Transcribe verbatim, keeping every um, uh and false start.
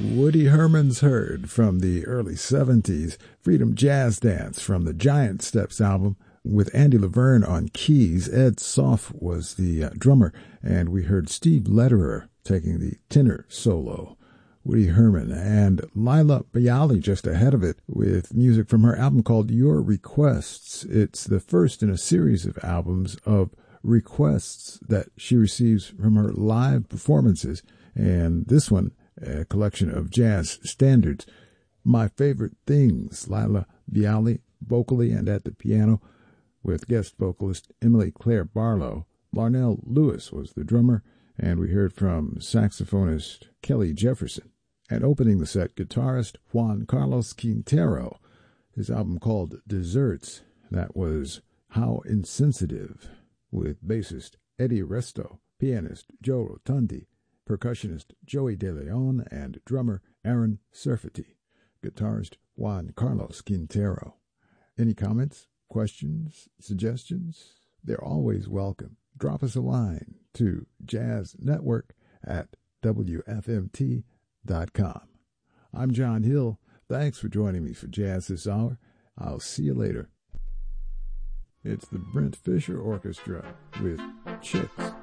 Woody Herman's Heard from the early seventies, Freedom Jazz Dance from the Giant Steps album with Andy Laverne on keys. Ed Soff was the uh, drummer, and we heard Steve Lederer taking the tenor solo. Woody Herman and Laila Biali just ahead of it with music from her album called Your Requests. It's the first in a series of albums of requests that she receives from her live performances, and this one, a collection of jazz standards. My Favorite Things, Laila Biali vocally and at the piano with guest vocalist Emily Claire Barlow. Larnell Lewis was the drummer, and we heard from saxophonist Kelly Jefferson. And opening the set, guitarist Juan Carlos Quintero, his album called Desserts. That was How Insensitive, with bassist Eddie Resto, pianist Joe Rotundi, percussionist Joey De Leon, and drummer Aaron Serfati. Guitarist Juan Carlos Quintero. Any comments, questions, suggestions? They're always welcome. Drop us a line to jazznetwork at w f m t dot com. I'm John Hill. Thanks for joining me for Jazz This Hour. I'll see you later. It's the Brent Fisher Orchestra with Chicks.